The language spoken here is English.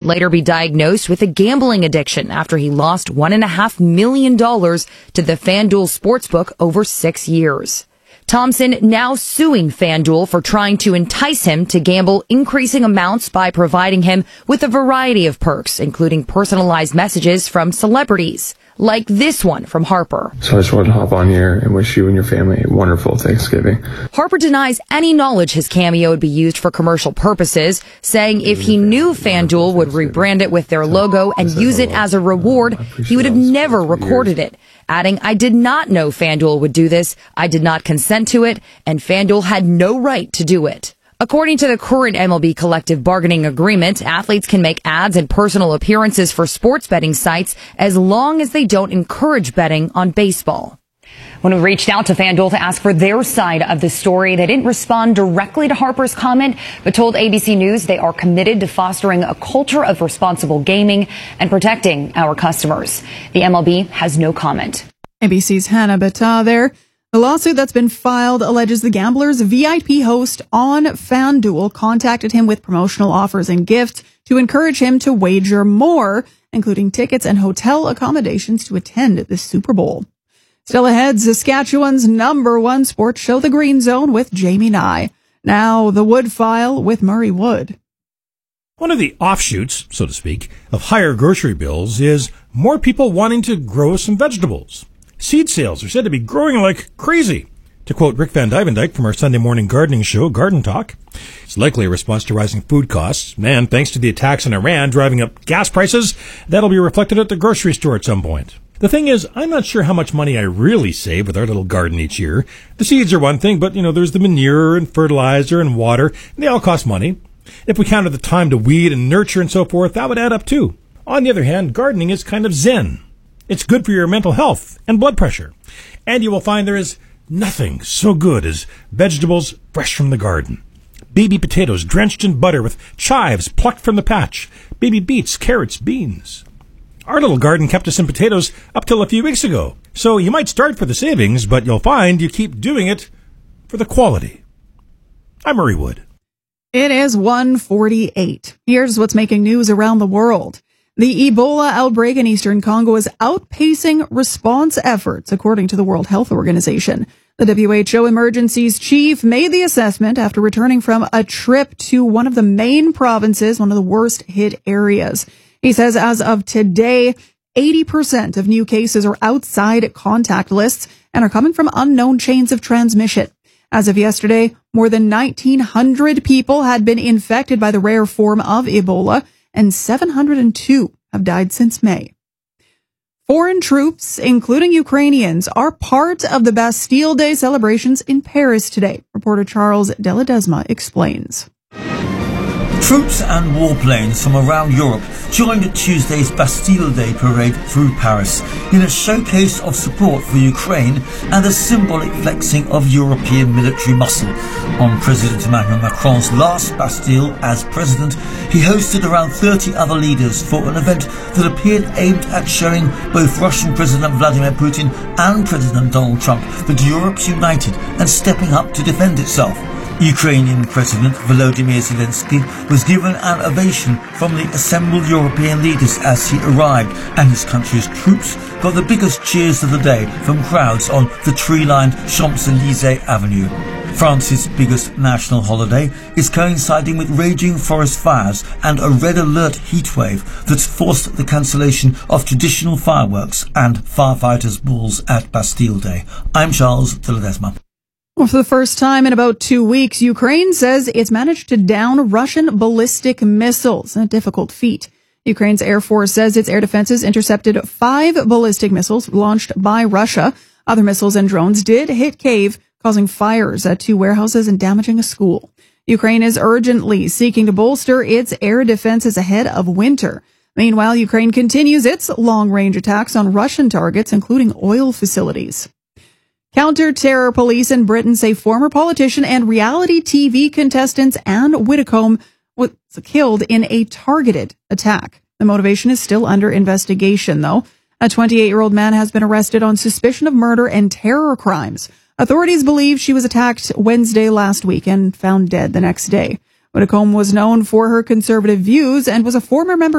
later be diagnosed with a gambling addiction after he lost $1.5 million to the FanDuel Sportsbook over 6 years. Thompson now suing FanDuel for trying to entice him to gamble increasing amounts by providing him with a variety of perks, including personalized messages from celebrities, like this one from Harper. So I just wanted to hop on here and wish you and your family a wonderful Thanksgiving. Harper denies any knowledge his cameo would be used for commercial purposes, saying if he knew FanDuel would rebrand it with their logo and use it as a reward, he would have never recorded it. Adding, I did not know FanDuel would do this, I did not consent to it, and FanDuel had no right to do it. According to the current MLB collective bargaining agreement, athletes can make ads and personal appearances for sports betting sites as long as they don't encourage betting on baseball. When we reached out to FanDuel to ask for their side of the story, they didn't respond directly to Harper's comment, but told ABC News they are committed to fostering a culture of responsible gaming and protecting our customers. The MLB has no comment. ABC's Hannah Bata there. The lawsuit that's been filed alleges the gambler's VIP host on FanDuel contacted him with promotional offers and gifts to encourage him to wager more, including tickets and hotel accommodations to attend the Super Bowl. Still ahead, Saskatchewan's #1 sports show, The Green Zone, with Jamie Nye. Now, The Wood File with Murray Wood. One of the offshoots, so to speak, of higher grocery bills is more people wanting to grow some vegetables. Seed sales are said to be growing like crazy. To quote Rick Van Dyvendijk from our Sunday morning gardening show, Garden Talk, it's likely a response to rising food costs, and thanks to the attacks in Iran driving up gas prices, that'll be reflected at the grocery store at some point. The thing is, I'm not sure how much money I really save with our little garden each year. The seeds are one thing, but, there's the manure and fertilizer and water, and they all cost money. If we counted the time to weed and nurture and so forth, that would add up too. On the other hand, gardening is kind of zen. It's good for your mental health and blood pressure. And you will find there is nothing so good as vegetables fresh from the garden. Baby potatoes drenched in butter with chives plucked from the patch. Baby beets, carrots, beans. Our little garden kept us in potatoes up till a few weeks ago. So you might start for the savings, but you'll find you keep doing it for the quality. I'm Murray Wood. It is 1:48. Here's what's making news around the world. The Ebola outbreak in eastern Congo is outpacing response efforts, according to the World Health Organization. The WHO emergencies chief made the assessment after returning from a trip to one of the main provinces, one of the worst hit areas. He says as of today, 80% of new cases are outside contact lists and are coming from unknown chains of transmission. As of yesterday, more than 1,900 people had been infected by the rare form of Ebola, and 702 have died since May. Foreign troops, including Ukrainians, are part of the Bastille Day celebrations in Paris today. Reporter Charles Deladesma explains. Troops and warplanes from around Europe joined Tuesday's Bastille Day parade through Paris in a showcase of support for Ukraine and a symbolic flexing of European military muscle. On President Emmanuel Macron's last Bastille as president, he hosted around 30 other leaders for an event that appeared aimed at showing both Russian President Vladimir Putin and President Donald Trump that Europe's united and stepping up to defend itself. Ukrainian President Volodymyr Zelensky was given an ovation from the assembled European leaders as he arrived, and his country's troops got the biggest cheers of the day from crowds on the tree-lined Champs-Élysées Avenue. France's biggest national holiday is coinciding with raging forest fires and a red alert heatwave that's forced the cancellation of traditional fireworks and firefighters' balls at Bastille Day. I'm Charles Deladesma. Well, for the first time in about 2 weeks, Ukraine says it's managed to down Russian ballistic missiles, a difficult feat. Ukraine's Air Force says its air defenses intercepted 5 ballistic missiles launched by Russia. Other missiles and drones did hit Kyiv, causing fires at 2 warehouses and damaging a school. Ukraine is urgently seeking to bolster its air defenses ahead of winter. Meanwhile, Ukraine continues its long-range attacks on Russian targets, including oil facilities. Counter-terror police in Britain say former politician and reality TV contestant Anne Widdecombe was killed in a targeted attack. The motivation is still under investigation, though. A 28-year-old man has been arrested on suspicion of murder and terror crimes. Authorities believe she was attacked Wednesday last week and found dead the next day. Widdecombe was known for her conservative views and was a former member